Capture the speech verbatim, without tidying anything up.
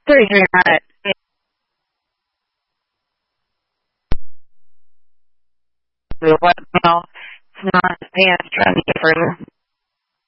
thirty-three hundred. What, no, it's not paying us trying to get further.